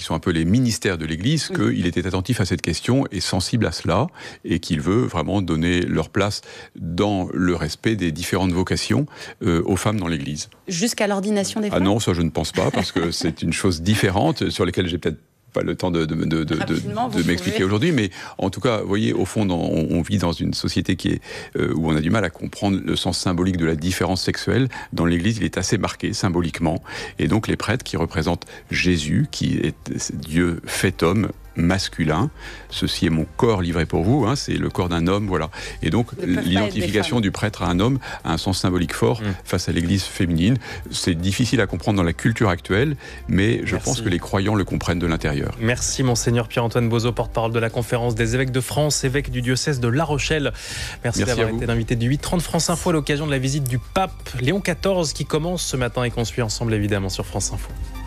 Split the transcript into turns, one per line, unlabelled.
qui sont un peu les ministères de l'Église, qu'il était attentif à cette question et sensible à cela, et qu'il veut vraiment donner leur place dans le respect des différentes vocations aux femmes dans l'Église.
Jusqu'à l'ordination des femmes ?
Ah non, ça je ne pense pas, parce que c'est une chose différente sur laquelle j'ai peut-être pas le temps de m'expliquer aujourd'hui, mais en tout cas, vous voyez, au fond, on vit dans une société qui est, où on a du mal à comprendre le sens symbolique de la différence sexuelle. Dans l'Église, il est assez marqué symboliquement, et donc les prêtres qui représentent Jésus, qui est Dieu fait homme, masculin, ceci est mon corps livré pour vous, c'est le corps d'un homme, voilà. Et donc l'identification du prêtre à un homme a un sens symbolique fort face à l'Église féminine. C'est difficile à comprendre dans la culture actuelle, mais je pense que les croyants le comprennent de l'intérieur.
Merci Monseigneur Pierre-Antoine Bozo, porte-parole de la Conférence des évêques de France, évêque du diocèse de La Rochelle. Merci d'avoir été l'invité du 8h30 France Info à l'occasion de la visite du pape Léon XIV qui commence ce matin et qu'on suit ensemble évidemment sur France Info.